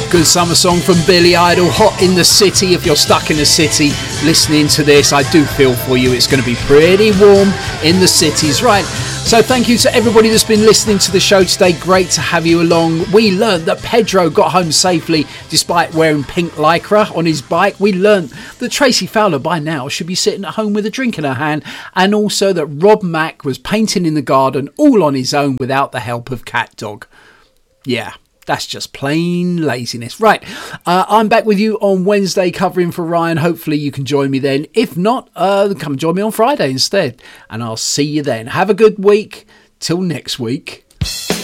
Good summer song from Billy Idol, Hot in the City. If you're stuck in the city listening to this, I do feel for you. It's going to be pretty warm in the cities, right? So thank you to everybody that's been listening to the show today. Great to have you along. We learned that Pedro got home safely despite wearing pink lycra on his bike. We learned that Tracy Fowler by now should be sitting at home with a drink in her hand, and also that Rob Mack was painting in the garden all on his own without the help of Cat Dog. Yeah. That's just plain laziness. Right, I'm back with you on Wednesday covering for Ryan. Hopefully you can join me then. If not, come join me on Friday instead. And I'll see you then. Have a good week. Till next week.